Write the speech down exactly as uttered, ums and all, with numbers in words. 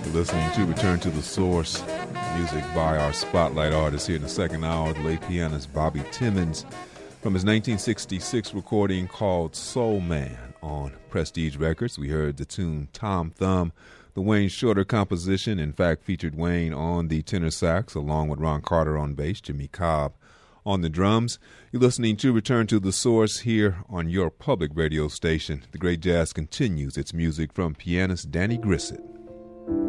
Listening to Return to the Source, music by our spotlight artist here in the second hour, the late pianist Bobby Timmons, from his nineteen sixty-six recording called Soul Man on Prestige Records. We heard the tune Tom Thumb, the Wayne Shorter composition, in fact featured Wayne on the tenor sax along with Ron Carter on bass, Jimmy Cobb on the drums. You're listening to Return to the Source here on your public radio station. The great jazz continues its music from pianist Danny Grissett.